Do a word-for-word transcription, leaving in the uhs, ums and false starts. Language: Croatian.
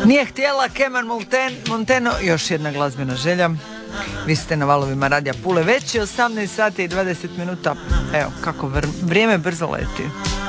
Nije htjela Keman Monteno, još jedna glazbena želja. Vi ste na valovima Radija Pule, već je osamnaest sati i dvadeset minuta. Evo kako vr- vrijeme brzo leti.